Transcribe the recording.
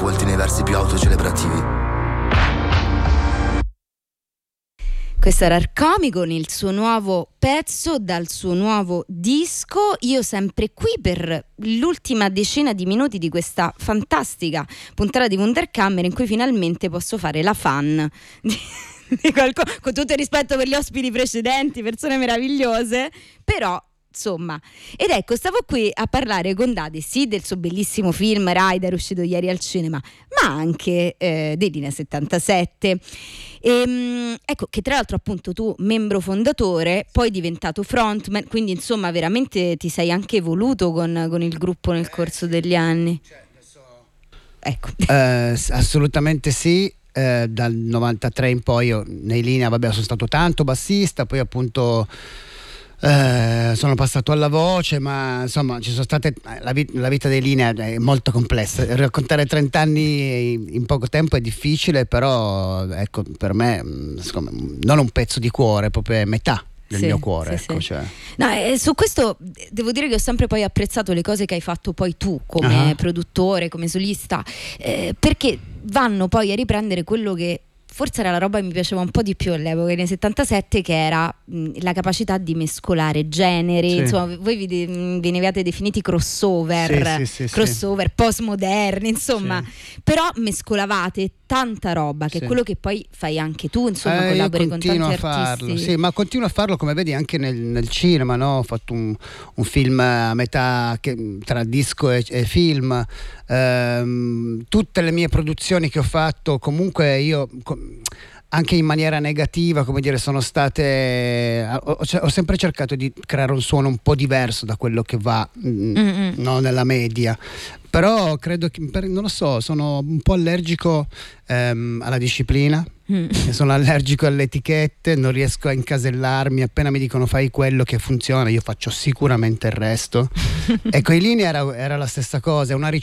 sepolti nei versi più autocelebrativi. Questo era Arcomi con il suo nuovo pezzo dal suo nuovo disco. Io sempre qui per l'ultima decina di minuti di questa fantastica puntata di Wunderkammer in cui finalmente posso fare la fan di qualcosa, con tutto il rispetto per gli ospiti precedenti, persone meravigliose, però insomma. Ed ecco, stavo qui a parlare con Dade sì del suo bellissimo film Rider uscito ieri al cinema, ma anche dei Linea 77. Ecco, che tra l'altro appunto tu membro fondatore, poi diventato frontman, quindi insomma veramente ti sei anche evoluto con il gruppo nel corso degli anni. Ecco. Assolutamente sì. Dal 93 in poi io nei Linea sono stato tanto bassista, poi appunto sono passato alla voce, ma insomma ci sono state la vita dei Linea è molto complessa, raccontare 30 anni in poco tempo è difficile, però ecco, per me non un pezzo di cuore, proprio metà del mio cuore, sì, ecco, sì. Cioè. No, su questo devo dire che ho sempre poi apprezzato le cose che hai fatto poi tu come produttore, come solista, perché vanno poi a riprendere quello che forse era la roba che mi piaceva un po' di più all'epoca nei 77, che era la capacità di mescolare generi, sì. Insomma voi ve ne avete definiti crossover, crossover postmoderni, insomma, sì. Però mescolavate tanta roba, che è quello che poi fai anche tu, insomma, collabori con tanti artisti. Sì, ma continuo a farlo, come vedi, anche nel cinema, no? Ho fatto un film a metà tra disco e film. Tutte le mie produzioni che ho fatto, comunque io anche in maniera negativa, come dire, sono state ho sempre cercato di creare un suono un po' diverso da quello che va no, nella media, però credo che non lo so, sono un po' allergico alla disciplina. Sono allergico alle etichette, non riesco a incasellarmi, appena mi dicono fai quello che funziona io faccio sicuramente il resto. Ecco, in Linea era la stessa cosa, è una